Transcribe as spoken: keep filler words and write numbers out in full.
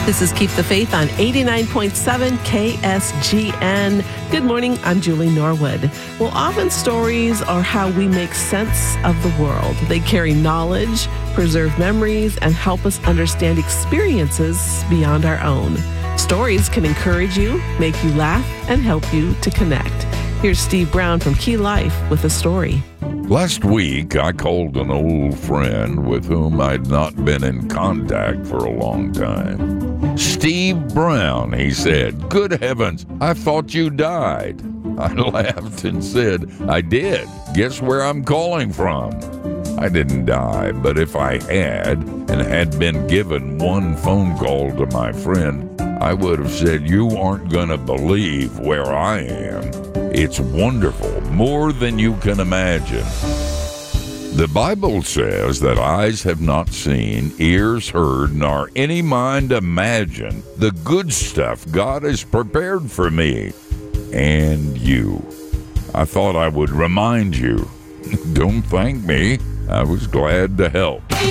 This is Keep the Faith on eighty-nine point seven K S G N. Good morning, I'm Julie Norwood. Well, often stories are how we make sense of the world. They carry knowledge, preserve memories, and help us understand experiences beyond our own. Stories can encourage you, make you laugh, and help you to connect. Here's Steve Brown from Key Life with a story. Last week, I called an old friend with whom I'd not been in contact for a long time. Steve Brown, he said. Good heavens, I thought you died. I laughed and said, I did. Guess where I'm calling from? I didn't die, but if I had, and had been given one phone call to my friend, I would have said, you aren't going to believe where I am. It's wonderful, more than you can imagine. The Bible says that eyes have not seen, ears heard, nor any mind imagined the good stuff God has prepared for me and you. I thought I would remind you. Don't thank me. I was glad to help.